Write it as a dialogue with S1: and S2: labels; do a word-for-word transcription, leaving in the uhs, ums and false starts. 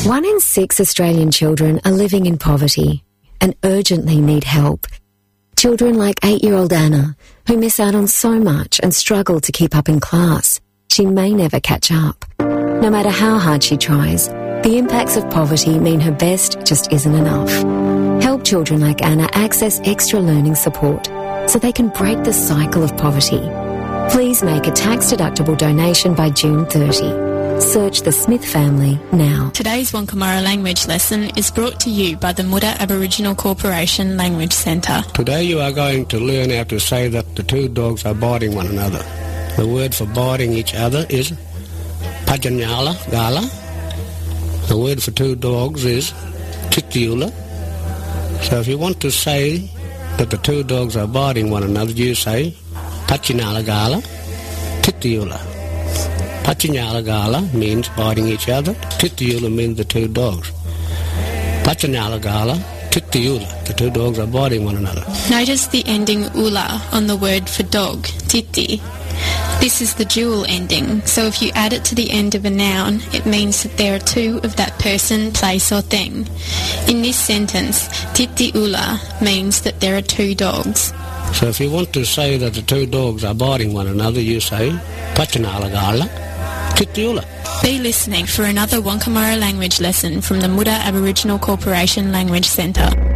S1: One in six Australian children are living in poverty and urgently need help. Children like eight-year-old Anna, who miss out on so much and struggle to keep up in class. She may never catch up. No matter how hard she tries, the impacts of poverty mean her best just isn't enough. Help children like Anna access extra learning support so they can break the cycle of poverty. Please make a tax-deductible donation by June thirtieth. Search the Smith family now.
S2: Today's Wonkamara language lesson is brought to you by the Muda Aboriginal Corporation Language Centre.
S3: Today you are going to learn how to say that the two dogs are biting one another. The word for biting each other is Pajanyala Gala. The word for two dogs is Titiula. So if you want to say that the two dogs are biting one another, you say Pachinala Gala, Titiula. Pachinala Gala means biting each other. Titiula means the two dogs. Pachinala Gala, Titiula. The two dogs are biting one another.
S2: Notice the ending ula on the word for dog, titi. This is the dual ending, so if you add it to the end of a noun, it means that there are two of that person, place or thing. In this sentence, titi ula means that there are two dogs.
S3: So if you want to say that the two dogs are biting one another, you say Pachinala Gala, Titiula.
S2: Be listening for another Wonkamara language lesson from the Muda Aboriginal Corporation Language Centre.